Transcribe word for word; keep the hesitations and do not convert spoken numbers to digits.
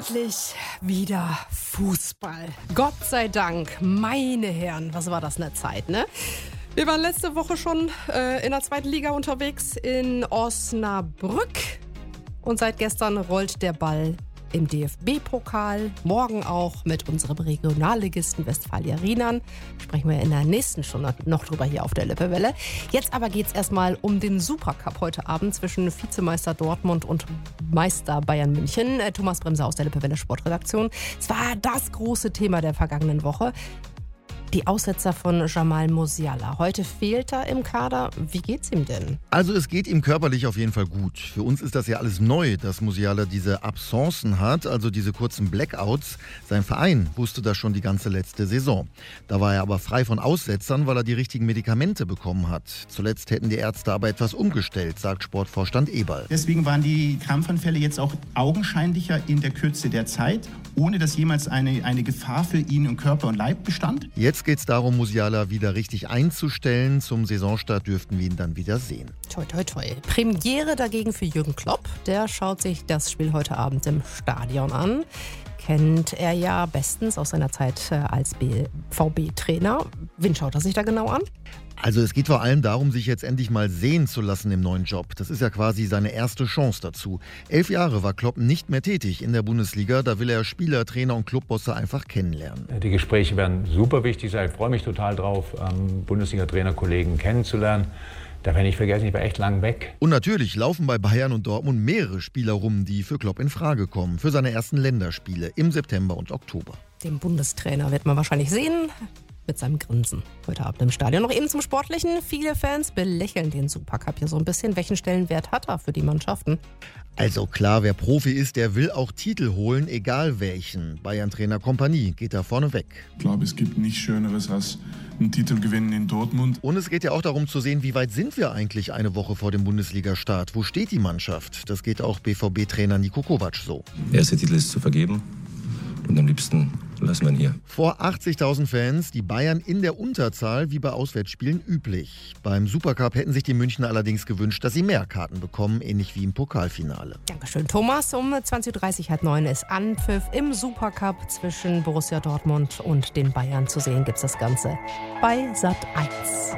Endlich wieder Fußball. Gott sei Dank, meine Herren, was war das eine Zeit, ne? Wir waren letzte Woche schon äh, in der zweiten Liga unterwegs in Osnabrück. Und seit gestern rollt der Ball im D F B-Pokal. Morgen auch mit unserem Regionalligisten Westfalia Rheinland. Sprechen wir in der nächsten Stunde noch drüber hier auf der Lippewelle. Jetzt aber geht es erstmal um den Supercup heute Abend zwischen Vizemeister Dortmund und Meister Bayern München. Äh, Thomas Bremser aus der Lippewelle Sportredaktion. Es war das große Thema der vergangenen Woche. Die Aussetzer von Jamal Musiala. Heute fehlt er im Kader. Wie geht's ihm denn? Also es geht ihm körperlich auf jeden Fall gut. Für uns ist das ja alles neu, dass Musiala diese Absencen hat, also diese kurzen Blackouts. Sein Verein wusste das schon die ganze letzte Saison. Da war er aber frei von Aussetzern, weil er die richtigen Medikamente bekommen hat. Zuletzt hätten die Ärzte aber etwas umgestellt, sagt Sportvorstand Eberl. Deswegen waren die Krampfanfälle jetzt auch augenscheinlicher in der Kürze der Zeit, ohne dass jemals eine, eine Gefahr für ihn im Körper und Leib bestand. Jetzt geht es darum, Musiala wieder richtig einzustellen. Zum Saisonstart dürften wir ihn dann wieder sehen. Toi, toi, toi. Premiere dagegen für Jürgen Klopp. Der schaut sich das Spiel heute Abend im Stadion an. Kennt er ja bestens aus seiner Zeit als B V B-Trainer. Wen schaut er sich da genau an? Also es geht vor allem darum, sich jetzt endlich mal sehen zu lassen im neuen Job. Das ist ja quasi seine erste Chance dazu. Elf Jahre war Klopp nicht mehr tätig in der Bundesliga. Da will er Spieler, Trainer und Clubbosse einfach kennenlernen. Die Gespräche werden super wichtig sein. Ich freue mich total drauf, Bundesliga-Trainerkollegen kennenzulernen. Da werde ich vergessen, ich war echt lang weg. Und natürlich laufen bei Bayern und Dortmund mehrere Spieler rum, die für Klopp in Frage kommen. Für seine ersten Länderspiele im September und Oktober. Den Bundestrainer wird man wahrscheinlich sehen. Mit seinem Grinsen heute Abend im Stadion. Noch eben zum Sportlichen. Viele Fans belächeln den Supercup hier so ein bisschen. Welchen Stellenwert hat er für die Mannschaften? Also klar, wer Profi ist, der will auch Titel holen, egal welchen. Bayern-Trainer Kompanie geht da vorne weg. Ich glaube, es gibt nichts Schöneres als einen Titel gewinnen in Dortmund. Und es geht ja auch darum zu sehen, wie weit sind wir eigentlich eine Woche vor dem Bundesliga-Start? Wo steht die Mannschaft? Das geht auch B V B-Trainer Niko Kovac so. Der erste Titel ist zu vergeben und am liebsten lassen wir ihn hier. Vor achtzigtausend Fans, die Bayern in der Unterzahl wie bei Auswärtsspielen üblich. Beim Supercup hätten sich die Münchner allerdings gewünscht, dass sie mehr Karten bekommen, ähnlich wie im Pokalfinale. Dankeschön, Thomas. Um zwanzig Uhr dreißig, halb neun ist Anpfiff im Supercup zwischen Borussia Dortmund und den Bayern. Zu sehen gibt's das Ganze bei Sat eins.